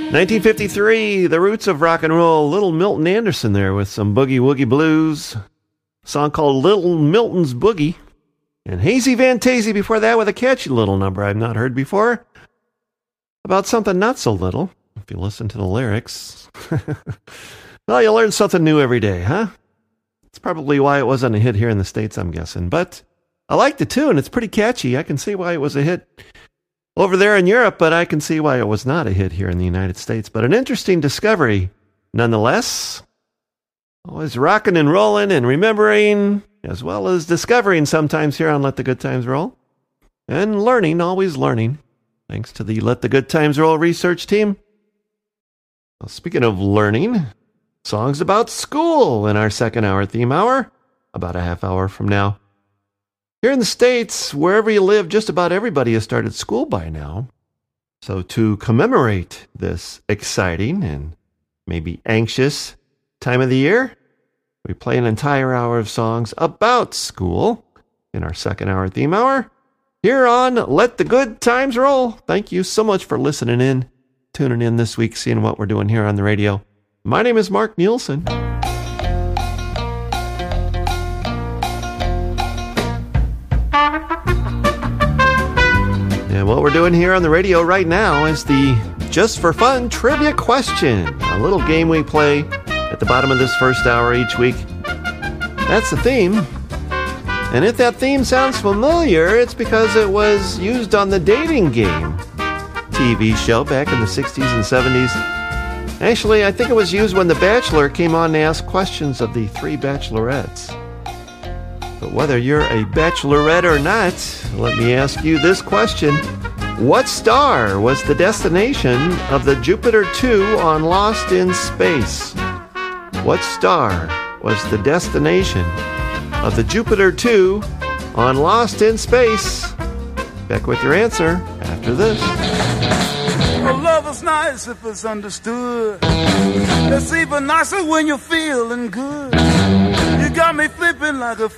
1953, the roots of rock and roll. Little Milton Anderson there with some boogie woogie blues. A song called Little Milton's Boogie. And Hazy Van Tazy before that with a catchy little number I've not heard before. About something not so little, if you listen to the lyrics. Well, you learn something new every day, huh? It's probably why it wasn't a hit here in the States, I'm guessing. But I like the tune. It's pretty catchy. I can see why it was a hit over there in Europe, but I can see why it was not a hit here in the United States. But an interesting discovery, nonetheless. Always rocking and rolling and remembering, as well as discovering sometimes here on Let the Good Times Roll. And learning, always learning, thanks to the Let the Good Times Roll research team. Well, speaking of learning, songs about school in our second hour theme hour, about a half hour from now. Here in the States, wherever you live, just about everybody has started school by now. So to commemorate this exciting and maybe anxious time of the year, we play an entire hour of songs about school in our second hour theme hour here on Let the Good Times Roll. Thank you so much for listening in, tuning in this week, seeing what we're doing here on the radio. My name is Mark Nielsen. And what we're doing here on the radio right now is the Just for Fun Trivia Question, a little game we play at the bottom of this first hour each week. That's the theme. And if that theme sounds familiar, it's because it was used on the Dating Game TV show back in the 60s and 70s. Actually, I think it was used when The Bachelor came on to ask questions of the three bachelorettes. But whether you're a bachelorette or not, let me ask you this question. What star was the destination of the Jupiter 2 on Lost in Space? What star was the destination of the Jupiter 2 on Lost in Space? Back with your answer after this. Well, love is nice if it's understood. It's even nicer when you're feeling good. You got me flipping like a